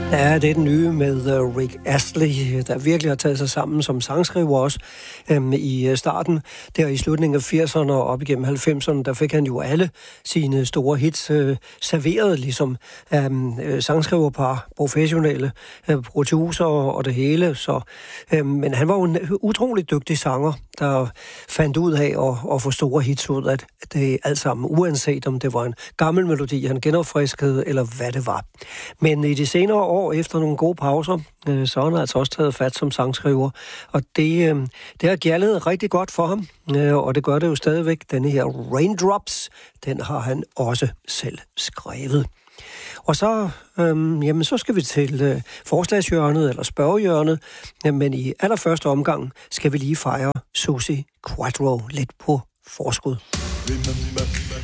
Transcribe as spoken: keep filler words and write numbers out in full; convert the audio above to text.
Ja, det er den nye med uh, Rick Astley, der virkelig har taget sig sammen som sangskriver også øhm, i uh, starten. Der i slutningen af firserne og op igennem halvfemserne, der fik han jo alle sine store hits uh, serveret, ligesom um, uh, sangskriverpar, professionelle uh, producer og det hele. Så, um, men han var jo en utrolig dygtig sanger, der fandt ud af at, at få store hits ud af det alt sammen, uanset om det var en gammel melodi, han genopfriskede, eller hvad det var. Men i de senere år, efter nogle gode pauser, øh, så har han altså også taget fat som sangskriver. Og det, øh, det har gjaldet rigtig godt for ham, øh, og det gør det jo stadigvæk. Denne her Raindrops, den har han også selv skrevet. Og så, øh, jamen, så skal vi til øh, forslagshjørnet, eller spørgehjørnet, men i allerførste omgang skal vi lige fejre Suzi Quatro lidt på forskud. Remember